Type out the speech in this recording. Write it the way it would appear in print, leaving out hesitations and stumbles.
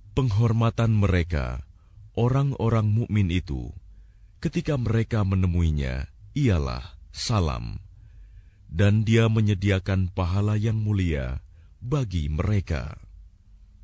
Penghormatan mereka, orang-orang mukmin itu, ketika mereka menemuinya, ialah salam, dan Dia menyediakan pahala yang mulia bagi mereka.